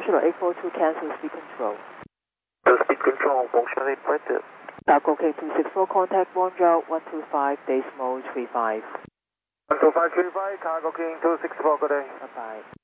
842 cancel speed control. Speed control, function reported. Taco K264, contact Montreal 125 decimal 35. 12535, Cargo King 264, good day. Bye-bye.